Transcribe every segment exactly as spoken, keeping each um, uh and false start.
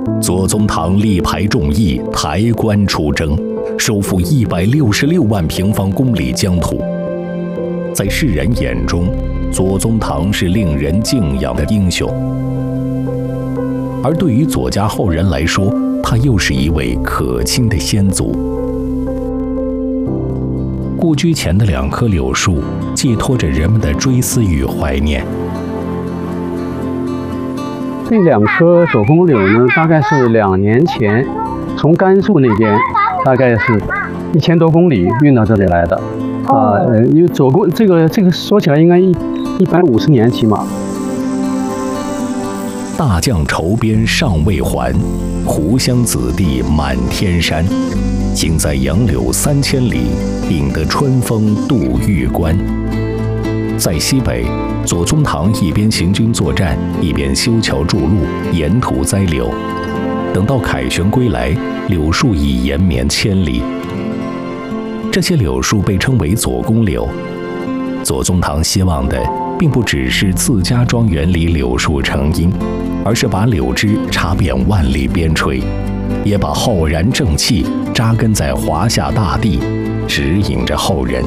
左宗棠力排众议，抬棺出征，收复一百六十六万平方公里疆土。在世人眼中，左宗棠是令人敬仰的英雄，而对于左家后人来说，他又是一位可亲的先祖。故居前的两棵柳树，寄托着人们的追思与怀念。 这两棵左公柳呢，大概是两年前从甘肃那边，大概是一千多公里运到这里来的。啊，呃，因为左公这个这个说起来应该一一百五十年起码。 大将筹边尚未还，湖湘子弟满天山。行在杨柳三千里，秉得春风度玉关。在西北，左宗棠一边行军作战，一边修桥筑路，沿途栽柳。等到凯旋归来，柳树已延绵千里。这些柳树被称为左公柳。左宗棠希望的，并不只是自家庄园里柳树成荫，而是把柳枝插遍万里边陲，也把浩然正气扎根在华夏大地，指引着后人。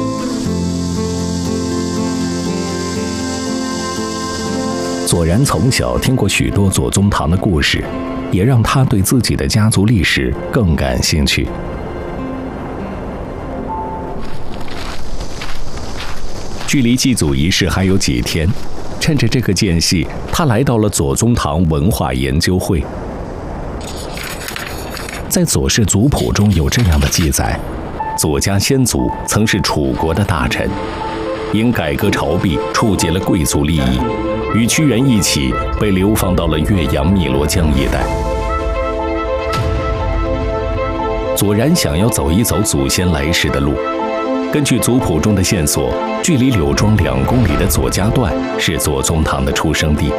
左然从小听过许多左宗棠的故事，也让他对自己的家族历史更感兴趣。距离祭祖仪式还有几天，趁着这个间隙，他来到了左宗棠文化研究会。在左氏族谱中有这样的记载：左家先祖曾是楚国的大臣，因改革朝弊，触及了贵族利益，与屈原一起被流放到了岳阳汨罗江一带。左然想要走一走祖先来时的路。根据族谱中的线索，距离柳庄两公里的左家段是左宗棠的出生地。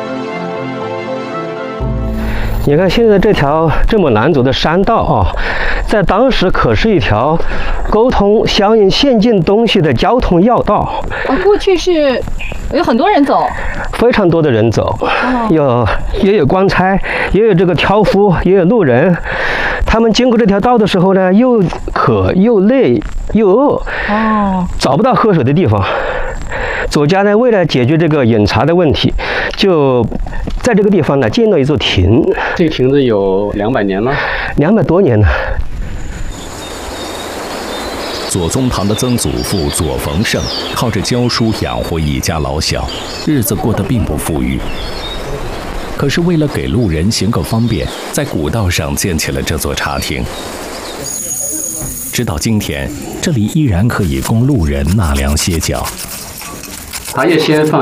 你看现在这条这么难走的山道啊，在当时可是一条沟通相应县境东西的交通要道。 哦，过去是有很多人走， 非常多的人走，哦、有也有官差，也有这个挑夫，也有路人。他们经过这条道的时候呢，又渴又累又饿，哦，找不到喝水的地方。左家呢，为了解决这个饮茶的问题，就在这个地方呢建了一座亭。 这个亭子有两百年了， 两百多年了。 左宗棠的曾祖父左逢胜靠着教书养活一家老小，日子过得并不富裕。可是为了给路人行个方便，在古道上建起了这座茶亭。直到今天，这里依然可以供路人纳凉歇脚。 茶叶先放